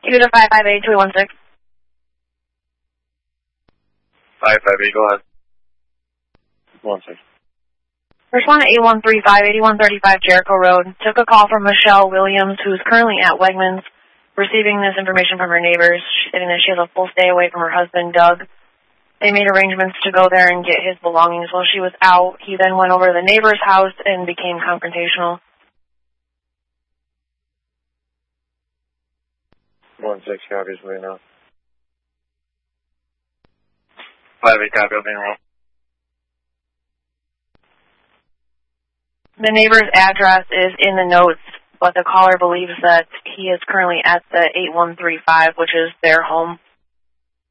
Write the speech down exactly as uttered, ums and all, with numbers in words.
Q to five five eight two one six. five five eight, go ahead. One six. Respondent eight one three five, eighty-one thirty-five Jericho Road took a call from Michelle Williams, who's currently at Wegmans, receiving this information from her neighbors. She's stating that she has a full stay away from her husband, Doug. They made arrangements to go there and get his belongings while she was out. He then went over to the neighbor's house and became confrontational. One six copies right now. Five eight copy, I'll be in roll. The neighbor's address is in the notes, but the caller believes that he is currently at the eight one three five, which is their home.